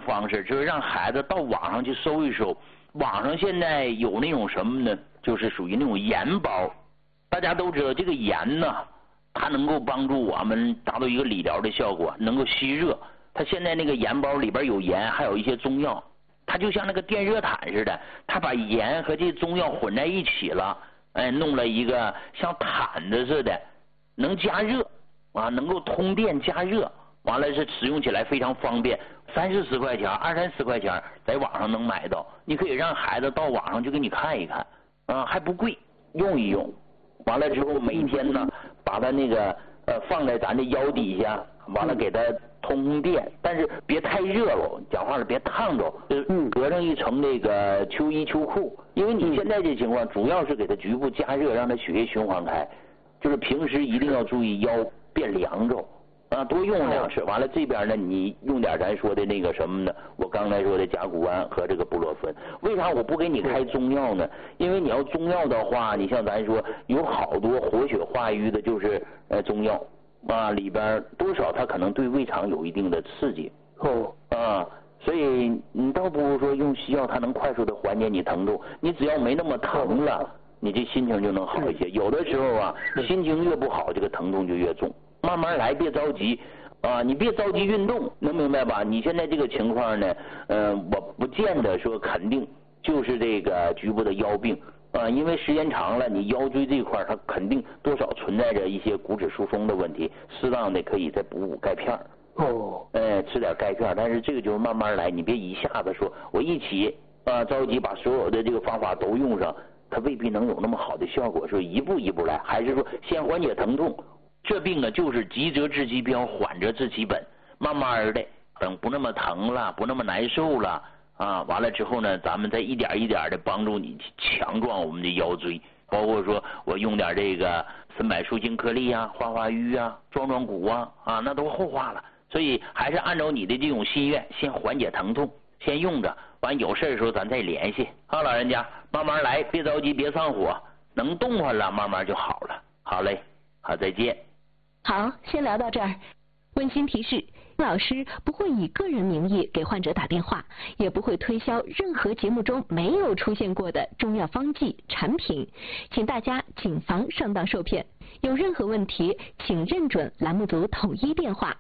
方式，就是让孩子到网上去搜一搜。网上现在有那种什么呢？就是属于那种盐包。大家都知道这个盐呢，它能够帮助我们达到一个理疗的效果，能够吸热。它现在那个盐包里边有盐，还有一些中药，它就像那个电热毯似的，它把盐和这中药混在一起了，弄了一个像毯子似的，能加热啊，能够通电加热。完了是使用起来非常方便，30-40块钱，20-30块钱，在网上能买到。你可以让孩子到网上去给你看一看，啊，还不贵，用一用。完了之后每天呢，把它那个放在咱的腰底下，完了给它通电，但是别太热了，讲话了别烫着，隔上一层那个秋衣秋裤，因为你现在这情况主要是给它局部加热，让它血液循环开，就是平时一定要注意腰变凉着。啊，多用2次。完了这边呢，你用点咱说的那个什么呢？我刚才说的甲钴胺和这个布洛芬。为啥我不给你开中药呢？因为你要中药的话，你像咱说有好多活血化瘀的，就是中药啊，里边多少它可能对胃肠有一定的刺激。所以你倒不如说用西药，它能快速的缓解你疼痛。你只要没那么疼了，你这心情就能好一些。有的时候啊，心情越不好，这个疼痛就越重。慢慢来，别着急啊！你别着急运动，能明白吧？你现在这个情况呢，我不见得说肯定就是这个局部的腰病啊，因为时间长了，你腰椎这块它肯定多少存在着一些骨质疏松的问题，适当的可以再补钙片。吃点钙片，但是这个就是慢慢来，你别一下子说我一起着急把所有的这个方法都用上，它未必能有那么好的效果。说一步一步来，还是说先缓解疼痛。这病呢，就是急则治其标，缓则治其本。慢慢的，等不那么疼了，不那么难受了啊，完了之后呢，咱们再一点一点的帮助你强壮我们的腰椎。包括说我用点这个参柏树精颗粒啊、化化瘀啊、壮壮骨啊，那都后话了。所以还是按照你的这种心愿，先缓解疼痛，先用着，完有事的时候咱再联系。好，老人家慢慢来，别着急，别上火，能动换了，慢慢就好了。好嘞，好，再见。 好，先聊到这儿。温馨提示，老师不会以个人名义给患者打电话，也不会推销任何节目中没有出现过的中药方剂产品，请大家谨防上当受骗。有任何问题，请认准栏目组统一电话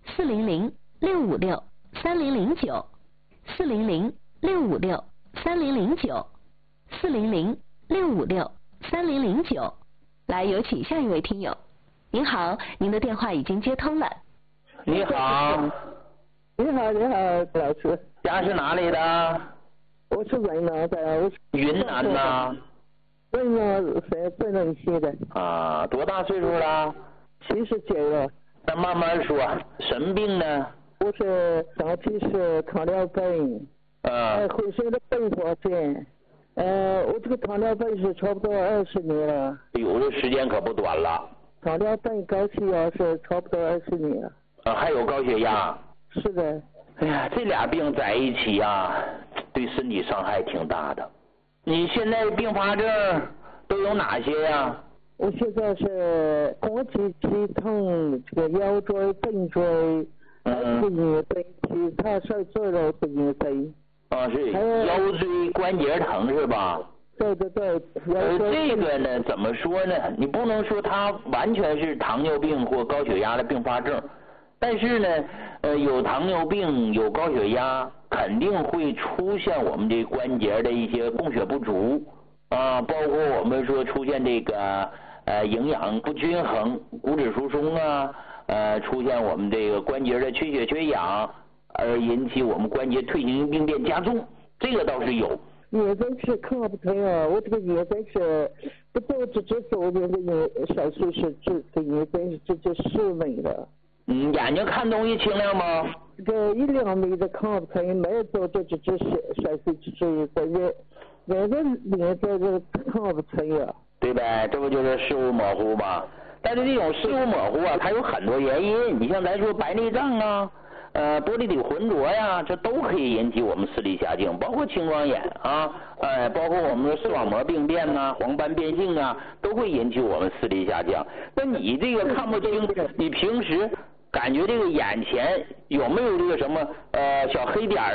400-656-3009，400-656-3009，400-656-3009。来，有请下一位听友。您好，您的电话已经接通了。 你好。 你好，老师。 家是哪里的？ 我是云南的。 云南的。 云南是贵南县的。 啊，多大岁数了 ？79了。 那慢慢说，什么病呢？ 我是长期是糖尿病。浑身的并发症。我这个糖尿病是差不多20年了。 有的时间可不短了。 糖尿病、高血压是差不多20年了。 还有高血压。 是的。 哎呀，这俩病在一起啊，对身体伤害挺大的。你现在并发症都有哪些呀？ 我现在是关节肌痛，这个腰椎、颈椎，这个炎症，其他是最肉的炎症。 是腰椎关节疼是吧？ 对。 这个呢，怎么说呢？你不能说它完全是糖尿病或高血压的并发症，但是呢，有糖尿病、有高血压，肯定会出现我们这关节的一些供血不足包括我们说出现这个营养不均衡、骨质疏松出现我们这个关节的缺血缺氧，而引起我们关节退行病变加重，这个倒是有。 眼睛是看不清啊，我这个眼睛是不到这左边的手术是这眼睛是直接失明了。 眼睛看东西清亮吗？ 这个1-2米的看不清，没有做这手术就是眼睛看不清啊。 对呗，这不就是视物模糊吗？但是这种视物模糊它有很多原因，你像咱说白内障玻璃体浑浊呀，这都可以引起我们视力下降，包括青光眼包括我们说视网膜病变黄斑变性都会引起我们视力下降。那你这个看不清，你平时感觉这个眼前有没有这个什么小黑点